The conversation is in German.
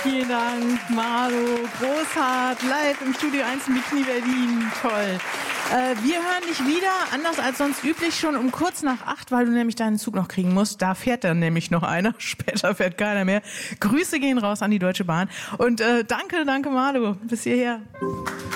vielen Dank, Maro Großhardt, live im Studio 1 in Bikini Berlin. Toll. Wir hören dich wieder, anders als sonst üblich, schon um kurz nach 8, weil du nämlich deinen Zug noch kriegen musst. Da fährt dann nämlich noch einer, später fährt keiner mehr. Grüße gehen raus an die Deutsche Bahn. Und danke, Maro, bis hierher.